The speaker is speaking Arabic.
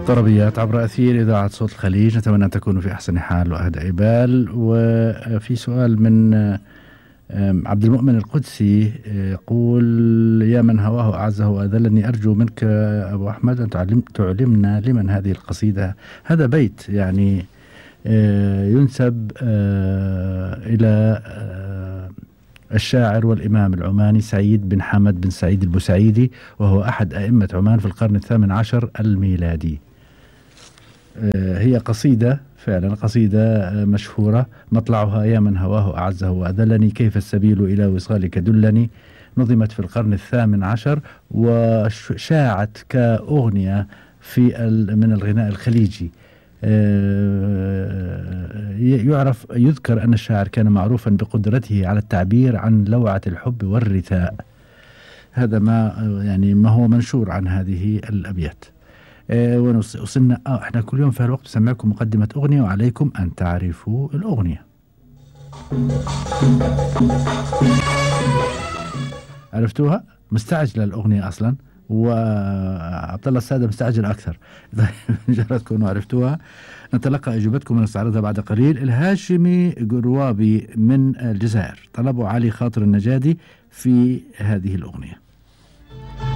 طربيات عبر أثير إذاعة صوت الخليج، نتمنى أن تكونوا في أحسن حال وأهدأ بال. وفي سؤال من عبد المؤمن القدسي يقول: يا من هواه أعزه وأذلني، أرجو منك أبو أحمد أن تعلمنا لمن هذه القصيدة. هذا بيت يعني ينسب إلى الشاعر والإمام العماني سعيد بن حمد بن سعيد البوسعيدي، وهو أحد أئمة عمان في القرن 18 الميلادي. هي قصيدة فعلا، قصيدة مشهورة، مطلعها: يا من هواه أعزه وأذلني، كيف السبيل إلى وصالك دلني. نظمت في القرن 18 وشاعت كأغنية من الغناء الخليجي. يذكر أن الشاعر كان معروفا بقدرته على التعبير عن لوعة الحب والرثاء. هذا ما هو منشور عن هذه الأبيات. وصلنا احنا كل يوم في هالوقت نسمعكم مقدمة أغنية، وعليكم أن تعرفوا الأغنية. عرفتوها؟ مستعجلة الأغنية أصلا، وعبد الله السادة مستعجل أكثر. مجرد تكونوا عرفتوها نتلقى إجابتكم ونستعرضها بعد قليل. الهاشمي قروابي من الجزائر طلبوا علي خاطر النجادي في هذه الأغنية.